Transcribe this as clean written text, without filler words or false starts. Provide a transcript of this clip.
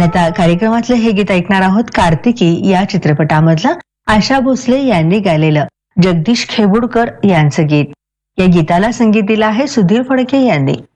आता कार्यक्रमातलं हे गीत ऐकणार आहोत कार्तिकी या चित्रपटामधलं आशा भोसले यांनी गायलेलं जगदीश खेबुडकर यांचं गीत. या गीताला संगीत दिलं आहे सुधीर फडके यांनी.